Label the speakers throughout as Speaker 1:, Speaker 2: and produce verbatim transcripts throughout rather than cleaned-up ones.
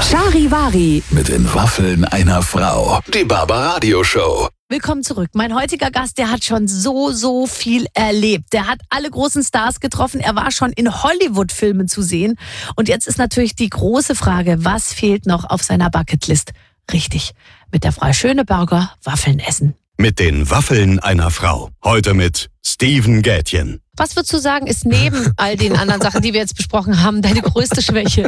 Speaker 1: Charivari
Speaker 2: mit den Waffeln einer Frau. Die Barbaradio Show.
Speaker 1: Willkommen zurück. Mein heutiger Gast, der hat schon so, so viel erlebt. Der hat alle großen Stars getroffen. Er war schon in Hollywood-Filmen zu sehen. Und jetzt ist natürlich die große Frage, was fehlt noch auf seiner Bucketlist? Richtig, mit der Frau Schöneberger Waffeln essen.
Speaker 3: Mit den Waffeln einer Frau. Heute mit Steven Gätjen.
Speaker 1: Was würdest du sagen, ist neben all den anderen Sachen, die wir jetzt besprochen haben, deine größte Schwäche?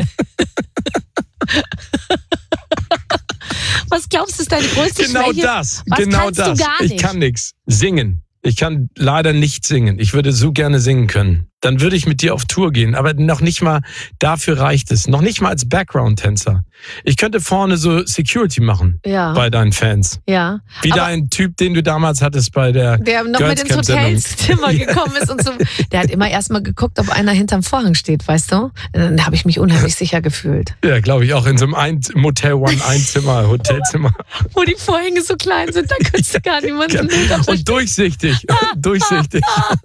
Speaker 1: Was glaubst du, ist deine größte
Speaker 4: genau
Speaker 1: Schwäche?
Speaker 4: Genau das,
Speaker 1: Was
Speaker 4: genau
Speaker 1: kannst
Speaker 4: das.
Speaker 1: Du gar nicht?
Speaker 4: Ich kann nichts. Singen. Ich kann leider nicht singen. Ich würde so gerne singen können. Dann würde ich mit dir auf Tour gehen. Aber noch nicht mal dafür reicht es. Noch nicht mal als Background-Tänzer. Ich könnte vorne so Security machen
Speaker 1: ja.
Speaker 4: bei deinen Fans.
Speaker 1: Ja.
Speaker 4: Wie
Speaker 1: aber
Speaker 4: dein Typ, den du damals hattest bei der
Speaker 1: der noch
Speaker 4: Girls
Speaker 1: mit ins Hotelzimmer gekommen ist und so. Der hat immer erst mal geguckt, ob einer hinterm Vorhang steht, weißt du? Dann habe ich mich unheimlich sicher gefühlt.
Speaker 4: Ja, glaube ich auch. In so einem ein Motel One Einzimmer, Hotelzimmer.
Speaker 1: Wo die Vorhänge so klein sind, da könntest du gar niemanden
Speaker 4: Und durchsichtig. durchsichtig.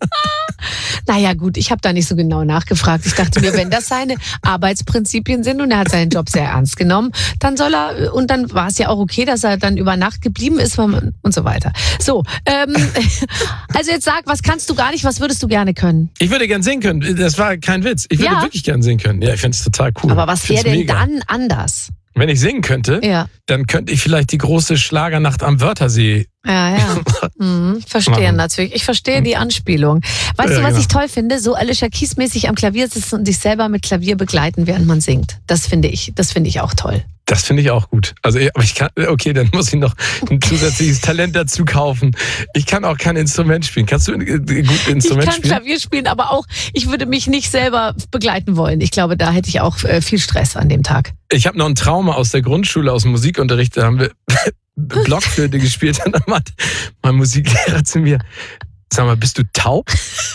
Speaker 1: Naja gut, ich habe da nicht so genau nachgefragt. Ich dachte mir, wenn das seine Arbeitsprinzipien sind und er hat seinen Job sehr ernst genommen, dann soll er, und dann war es ja auch okay, dass er dann über Nacht geblieben ist und so weiter. So, ähm, also jetzt sag, was kannst du gar nicht, was würdest du gerne können?
Speaker 4: Ich würde gern singen können, das war kein Witz. Ich würde
Speaker 1: ja.
Speaker 4: wirklich gern singen können. Ja, ich finde es total cool.
Speaker 1: Aber was wäre denn
Speaker 4: mega.
Speaker 1: dann anders?
Speaker 4: Wenn ich singen könnte,
Speaker 1: ja.
Speaker 4: dann könnte ich vielleicht die große Schlagernacht am Wörthersee.
Speaker 1: Ja, ja. Mhm, verstehe
Speaker 4: Machen.
Speaker 1: natürlich. Ich verstehe die Anspielung. Weißt
Speaker 4: ja,
Speaker 1: du, was
Speaker 4: genau.
Speaker 1: ich toll finde? So Alicia Keys-mäßig am Klavier sitzen und sich selber mit Klavier begleiten, während man singt. Das finde ich, das finde ich auch toll.
Speaker 4: Das finde ich auch gut. Also, aber ich kann, okay, dann muss ich noch ein zusätzliches Talent dazu kaufen. Ich kann auch kein Instrument spielen. Kannst du ein gut Instrument spielen?
Speaker 1: Ich kann Klavier spielen, aber auch, ich würde mich nicht selber begleiten wollen. Ich glaube, da hätte ich auch äh, viel Stress an dem Tag.
Speaker 4: Ich habe noch ein Trauma aus der Grundschule, aus dem Musikunterricht. Da haben wir Blockflöte gespielt. Und dann meinte mein Musiklehrer zu mir, sag mal, bist du taub?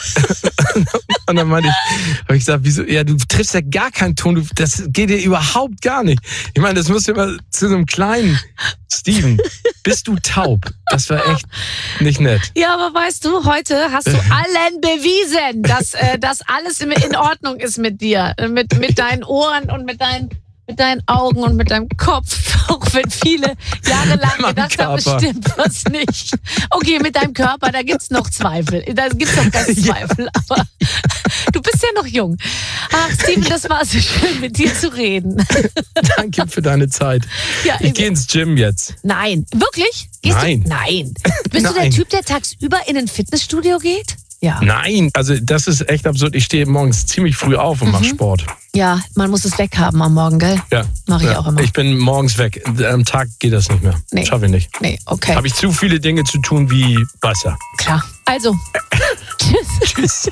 Speaker 4: Und dann meinte ich, habe ich gesagt, wieso? Ja, du triffst ja gar keinen Ton, du, das geht dir überhaupt gar nicht. Ich meine, das musst du immer zu so einem kleinen Steven, bist du taub? Das war echt nicht nett.
Speaker 1: Ja, aber weißt du, heute hast du allen bewiesen, dass äh, das alles in, in Ordnung ist mit dir, mit, mit deinen Ohren und mit deinen mit deinen Augen und mit deinem Kopf, auch wenn viele Jahre lang gedacht haben, es stimmt was nicht. Okay, mit deinem Körper, da gibt's noch Zweifel. Da gibt's noch keine Zweifel, aber du bist ja noch jung. Ach, Steven, das war so schön, mit dir zu reden.
Speaker 4: Danke für deine Zeit.
Speaker 1: Ja,
Speaker 4: ich gehe ins Gym jetzt.
Speaker 1: Nein, wirklich? Gehst
Speaker 4: Nein.
Speaker 1: Du? Nein. Bist
Speaker 4: Nein.
Speaker 1: du der Typ, der tagsüber in ein Fitnessstudio geht? Ja.
Speaker 4: Nein, also das ist echt absurd. Ich stehe morgens ziemlich früh auf und mhm. mache Sport.
Speaker 1: Ja, man muss es weghaben am Morgen, gell?
Speaker 4: Ja.
Speaker 1: Mache ich
Speaker 4: ja.
Speaker 1: auch immer.
Speaker 4: Ich bin morgens weg. Am Tag geht das nicht mehr.
Speaker 1: Nee.
Speaker 4: Schaffe ich nicht.
Speaker 1: Nee, okay.
Speaker 4: Habe ich zu viele Dinge zu tun wie Wasser.
Speaker 1: Klar. Also, tschüss.
Speaker 4: Tschüss.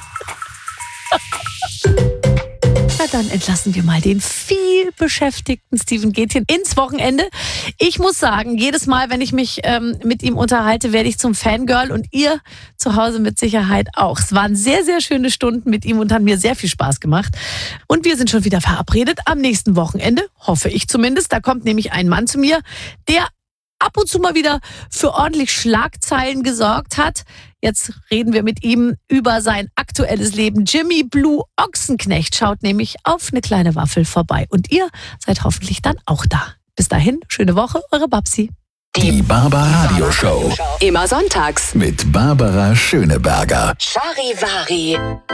Speaker 1: Na dann entlassen wir mal den viel beschäftigten Steven Gätjen ins Wochenende. Ich muss sagen, jedes Mal, wenn ich mich ähm, mit ihm unterhalte, werde ich zum Fangirl und ihr zu Hause mit Sicherheit auch. Es waren sehr, sehr schöne Stunden mit ihm und haben mir sehr viel Spaß gemacht. Und wir sind schon wieder verabredet am nächsten Wochenende, hoffe ich zumindest. Da kommt nämlich ein Mann zu mir, der ab und zu mal wieder für ordentlich Schlagzeilen gesorgt hat. Jetzt reden wir mit ihm über sein aktuelles Leben. Jimmy Blue Ochsenknecht schaut nämlich auf eine kleine Waffel vorbei. Und ihr seid hoffentlich dann auch da. Bis dahin, schöne Woche, eure Babsi.
Speaker 2: Die Barbaradio Show.
Speaker 5: Immer sonntags
Speaker 2: Mit Barbara Schöneberger.
Speaker 5: Charivari.